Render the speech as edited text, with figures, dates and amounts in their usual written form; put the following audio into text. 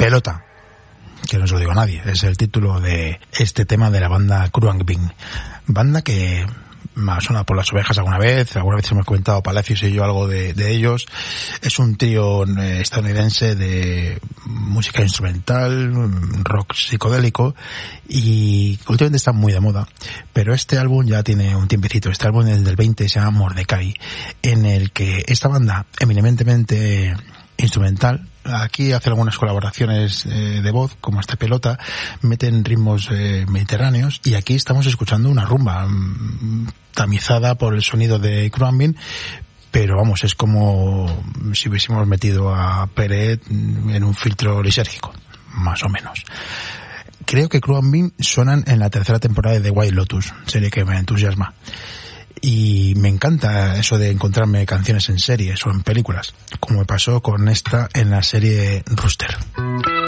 Pelota, que no se lo digo a nadie, es el título de este tema de la banda Khruangbin, banda que me ha sonado por las ovejas alguna vez hemos comentado Palacios y yo algo de ellos. Es un trío estadounidense de música instrumental, rock psicodélico, y últimamente está muy de moda, pero este álbum ya tiene un tiempecito. Este álbum es del 20, se llama Mordecai, en el que esta banda eminentemente instrumental, aquí hace algunas colaboraciones de voz, como esta Pelota, meten ritmos mediterráneos, y aquí estamos escuchando una rumba tamizada por el sonido de Khruangbin, pero vamos, es como si hubiésemos metido a Peret en un filtro lisérgico, más o menos. Creo que Khruangbin suenan en la tercera temporada de The White Lotus, serie que me entusiasma. Y me encanta eso de encontrarme canciones en series o en películas, como me pasó con esta en la serie Rooster.